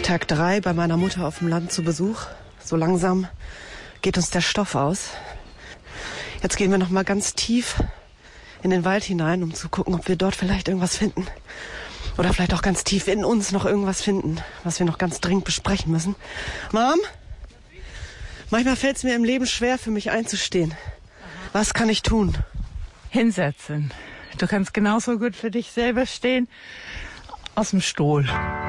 Tag 3 bei meiner Mutter auf dem Land zu Besuch. So langsam geht uns der Stoff aus. Jetzt gehen wir noch mal ganz tief in den Wald hinein, um zu gucken, ob wir dort vielleicht irgendwas finden. Oder vielleicht auch ganz tief in uns noch irgendwas finden, was wir noch ganz dringend besprechen müssen. Mom, manchmal fällt es mir im Leben schwer, für mich einzustehen. Was kann ich tun? Hinsetzen. Du kannst genauso gut für dich selber stehen aus dem Stuhl.